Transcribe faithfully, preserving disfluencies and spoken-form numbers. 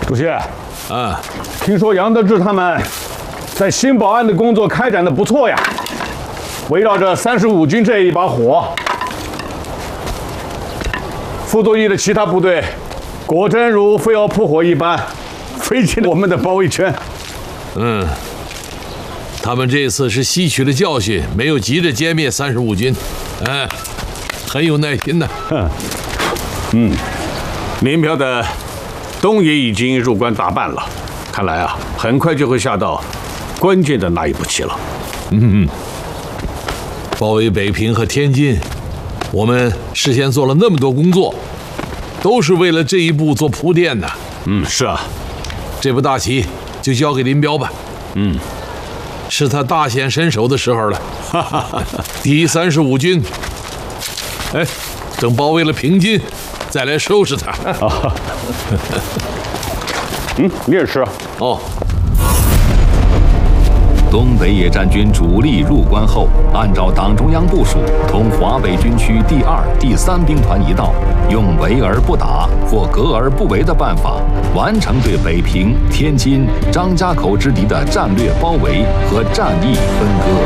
主席， 啊， 听说杨得志他们在新保安的工作开展的不错呀，围绕着三十五军这一把火，傅作义的其他部队果真如飞蛾扑火一般，飞进了我们的包围圈。 嗯，他们这次是吸取了教训，没有急着歼灭三十五军，哎，很有耐心的。 嗯，林彪的东野已经入关大半了，看来啊，很快就会下到关键的那一步棋了。 嗯，包围北平和天津，我们事先做了那么多工作，都是为了这一步做铺垫的。 嗯，是啊， 这步大棋就交给林彪吧。 嗯， 是他大显身手的时候了。第三十五军，哎，等包围了平津，再来收拾他。 嗯，你也吃啊？ 哦。 东北野战军主力入关后，按照党中央部署，同华北军区第二、第三兵团一道，用围而不打或隔而不围的办法，完成对北平、天津、张家口之敌的战略包围和战役分割。